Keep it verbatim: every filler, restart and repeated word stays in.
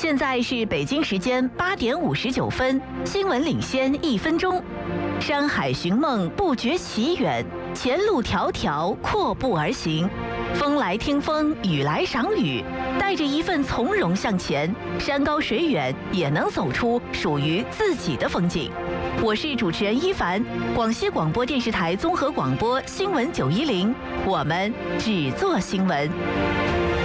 现在是北京时间八点五十九分，新闻领先一分钟。山海寻梦，不觉其远，前路迢迢，阔步而行。风来听风，雨来赏雨，带着一份从容向前，山高水远也能走出属于自己的风景。我是主持人一凡，广西广播电视台综合广播新闻九一零，我们只做新闻。